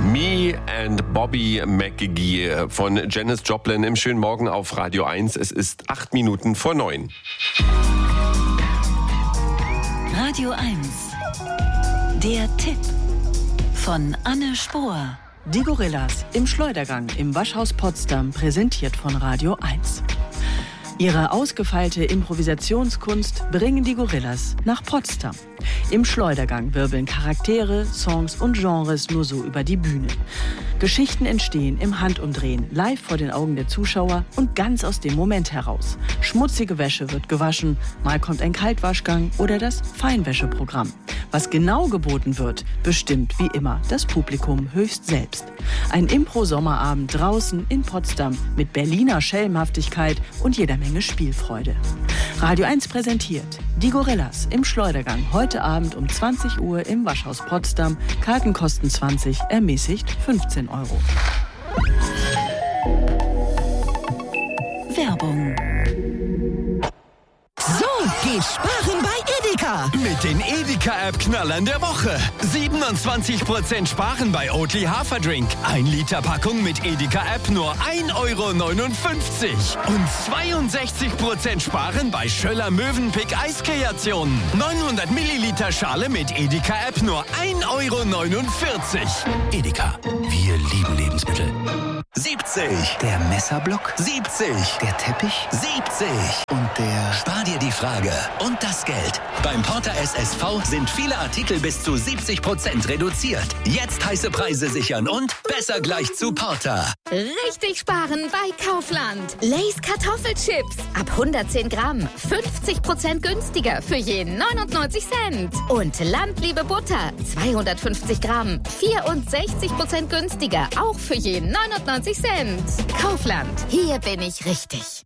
Me and Bobby McGee von Janis Joplin im schönen Morgen auf Radio 1. Es ist 8 Minuten vor 9. Radio 1. Der Tipp von Anne Spohr. Die Gorillas im Schleudergang im Waschhaus Potsdam, präsentiert von Radio 1. Ihre ausgefeilte Improvisationskunst bringen die Gorillas nach Potsdam. Im Schleudergang wirbeln Charaktere, Songs und Genres nur so über die Bühne. Geschichten entstehen im Handumdrehen, live vor den Augen der Zuschauer und ganz aus dem Moment heraus. Schmutzige Wäsche wird gewaschen, mal kommt ein Kaltwaschgang oder das Feinwäscheprogramm. Was genau geboten wird, bestimmt wie immer das Publikum höchst selbst. Ein Impro-Sommerabend draußen in Potsdam mit Berliner Schelmhaftigkeit und jeder Menge Spielfreude. Radio 1 präsentiert Die Gorillas im Schleudergang heute Abend um 20 Uhr im Waschhaus Potsdam. Karten kosten 20, ermäßigt 15 Euro. Werbung. So geht Sparen bei Edeka. Mit den Edeka-App-Knallern der Woche. 27% Sparen bei Oatly Haferdrink. 1 Liter Packung mit Edeka-App nur 1,59 Euro. Und 62% Sparen bei Schöller Mövenpick Eiskreationen. 900 Milliliter Schale mit Edeka-App nur 1,49 Euro. Edeka, wir lieben Lebensmittel. 70. Der Messerblock. 70. Der Teppich. 70. Und der... Spar dir die Frage und das Geld. Beim Porter SSV sind viele Artikel bis zu 70% reduziert. Jetzt heiße Preise sichern und besser gleich zu Porter. Richtig sparen bei Kaufland. Lay's Kartoffelchips. Ab 110 Gramm. 50% günstiger für je 99 Cent. Und Landliebe Butter. 250 Gramm. 64% günstiger. Auch für je 99 Cent. Kaufland. Hier bin ich richtig.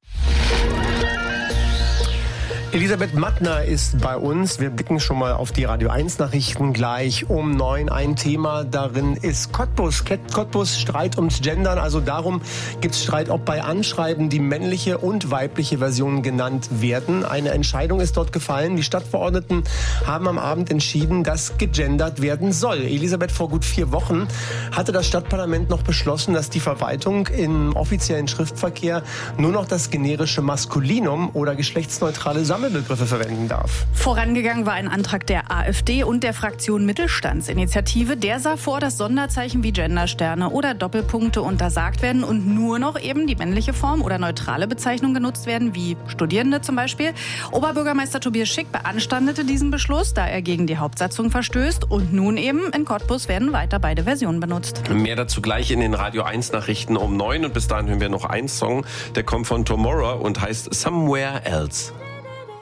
Elisabeth Mattner ist bei uns. Wir blicken schon mal auf die Radio 1 Nachrichten gleich um 9. Ein Thema darin ist Cottbus. Cottbus, Streit ums Gendern. Also darum gibt es Streit, ob bei Anschreiben die männliche und weibliche Version genannt werden. Eine Entscheidung ist dort gefallen. Die Stadtverordneten haben am Abend entschieden, dass gegendert werden soll. Elisabeth, vor gut 4 Wochen hatte das Stadtparlament noch beschlossen, dass die Verwaltung im offiziellen Schriftverkehr nur noch das generische Maskulinum oder geschlechtsneutrale Sammelbegriffe verwenden darf. Vorangegangen war ein Antrag der AfD und der Fraktion Mittelstandsinitiative. Der sah vor, dass Sonderzeichen wie Gendersterne oder Doppelpunkte untersagt werden und nur noch eben die männliche Form oder neutrale Bezeichnung genutzt werden, wie Studierende zum Beispiel. Oberbürgermeister Tobias Schick beanstandete diesen Beschluss, da er gegen die Hauptsatzung verstößt. Und nun eben in Cottbus werden weiter beide Versionen benutzt. Mehr dazu gleich in den Radio 1 Nachrichten um 9. Und bis dahin hören wir noch einen Song, der kommt von Tomorrow und heißt Somewhere Else.